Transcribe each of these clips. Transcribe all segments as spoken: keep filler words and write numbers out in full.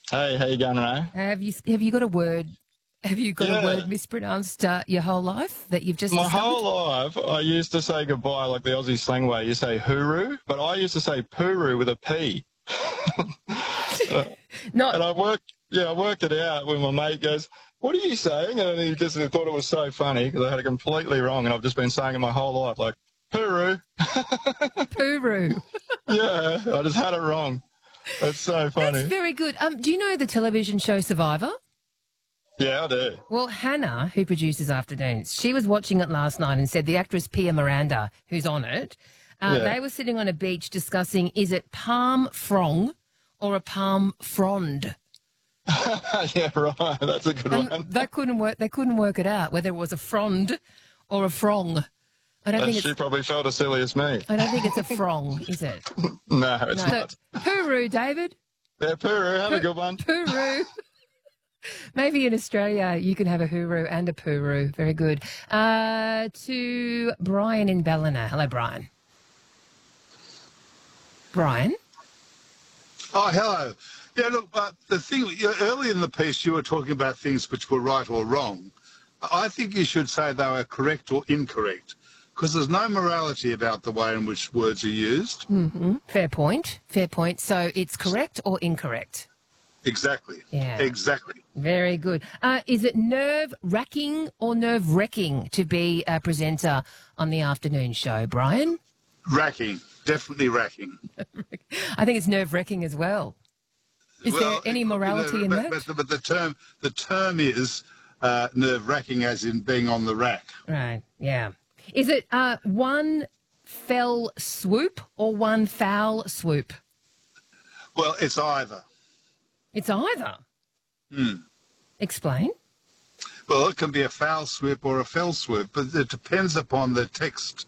Hey, how you going, Renee? Have you have you got a word? Have you got a Yeah, word mispronounced uh, your whole life that you've just my discovered? whole life I used to say goodbye like the Aussie slang way. You say hooroo, but I used to say pooroo with a P. Uh, Not and I worked, yeah, I worked it out when my mate goes, "What are you saying?" And he just thought it was so funny because I had it completely wrong, and I've just been saying it my whole life, like hooroo. Puru. Yeah, I just had it wrong. It's so That's funny. very good. Um, do you know the television show Survivor? Yeah, I do. Well, Hannah, who produces Afternoons, she was watching it last night and said the actress Pia Miranda, who's on it, uh, Yeah, they were sitting on a beach discussing is it palm frond or a palm frond? yeah, right. That's a good And one. they couldn't work. They couldn't work it out whether it was a frond or a frong. I don't And think she it's. probably felt as silly as me. I don't think it's a frong, is it? No, it's No. So, not. Puru, David. Yeah, Puru, have a Pu- good one. Puru. Maybe in Australia you can have a Huru and a Puru. Very good. Uh, to Brian in Ballina. Hello, Brian. Brian? Oh, hello. Yeah, look, uh, the thing, you know, early in the piece you were talking about things which were right or wrong. I think you should say they were correct or incorrect, because there's no morality about the way in which words are used. Mm-hmm. Fair point. Fair point. So it's correct or incorrect? Exactly. Yeah. Exactly. Very good. Uh, is it nerve-wracking or nerve-wrecking to be a presenter on the afternoon show, Brian? Racking. Definitely racking. I think it's nerve-wrecking as well. Is there Well, any it could be morality nerve- in but, that? But, but the term the term is uh, nerve-wracking, as in being on the rack. Right, yeah. Is it uh, one fell swoop or one foul swoop? Well, it's either. It's either. Hmm. Explain. Well, it can be a foul swoop or a fell swoop, but it depends upon the text.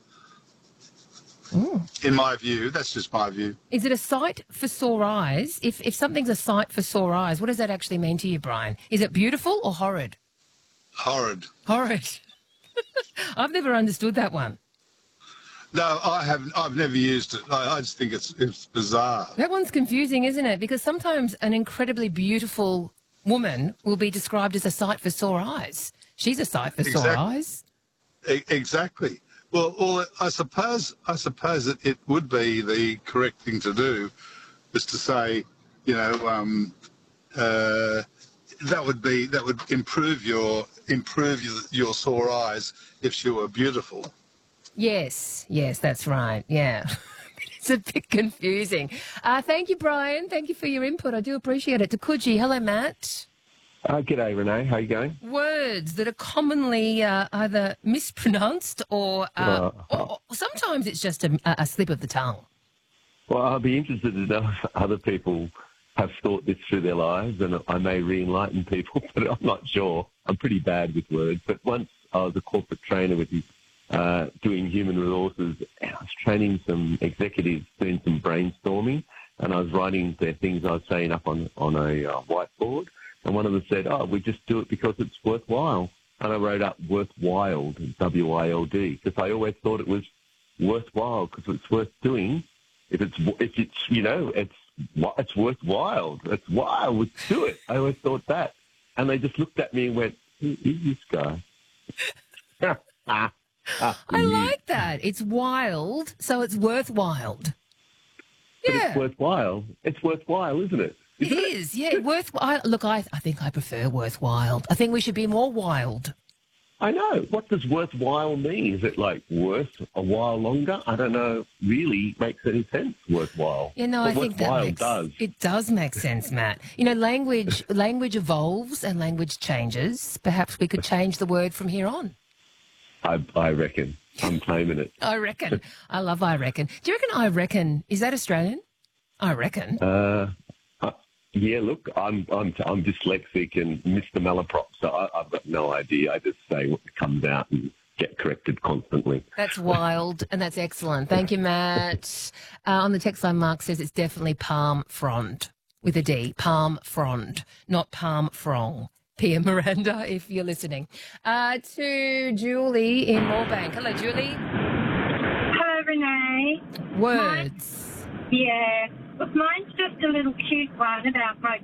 In my view, that's just my view. Is it a sight for sore eyes? If if something's a sight for sore eyes, what does that actually mean to you, Brian? Is it beautiful or horrid? Horrid. Horrid. I've never understood that one. No, I haven't. I've never used it. I, I just think it's it's bizarre. That one's confusing, isn't it? Because sometimes an incredibly beautiful woman will be described as a sight for sore eyes. She's a sight for sore Exactly. eyes. E- exactly. Well, well, I suppose I suppose that it would be the correct thing to do, is to say, you know, um, uh, that would be that would improve your improve your, your sore eyes if she were beautiful. Yes, yes, that's right. Yeah. It's a bit confusing. Uh, thank you, Brian. Thank you for your input. I do appreciate it. To Coogee. Hello, Matt. Uh, g'day, Renee. How you going? Words that are commonly uh, either mispronounced or, uh, Uh, or, or sometimes it's just a, a slip of the tongue. Well, I'll be interested to know if other people have thought this through their lives, and I may re-enlighten people, but I'm not sure. I'm pretty bad with words. But once I was a corporate trainer with you, uh, doing human resources, and I was training some executives, doing some brainstorming, and I was writing their things I was saying up on, on a uh, whiteboard. And one of them said, oh, we just do it because it's worthwhile. And I wrote up worthwhile, W I L D, because I always thought it was worthwhile because it's worth doing. If it's, if it's you know, it's it's worthwhile. It's wild. Let's do it. I always thought that. And they just looked at me and went, who is this guy? I like that. It's wild, so it's worthwhile. But Yeah. it's worthwhile. It's worthwhile, isn't it? It is, yeah. Worthwhile. Look, I, I think I prefer worthwhile. I think we should be more wild. I know. What does worthwhile mean? Is it like worth a while longer? I don't know. Really makes any sense. Worthwhile. You know, But I think that worthwhile makes, does. it does make sense, Matt. You know, language language evolves and language changes. Perhaps we could change the word from here on. I, I reckon. I'm claiming it. I reckon. I love I reckon. Do you reckon I reckon? Is that Australian? I reckon. Uh, uh, yeah. Look, I'm I'm I'm dyslexic and Mister Malaprop, so I, I've got no idea. I just say what comes out and get corrected constantly. That's wild, and that's excellent. Thank you, Matt. Uh, on the text line, Mark says it's definitely palm frond with a D. Palm frond, not palm frong. Pia Miranda, if you're listening. Uh, to Julie in Moorebank. Hello, Julie. Hello, Renee. Words. Yeah. Look, mine's just a little cute one about broke